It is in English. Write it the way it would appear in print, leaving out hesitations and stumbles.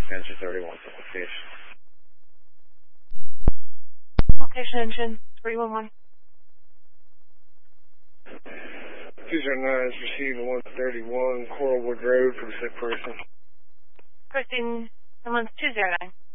Answer 31 for location. Location engine 311. 209 is received 131 Coralwood Road for the sick person. Proceeding someone's 209.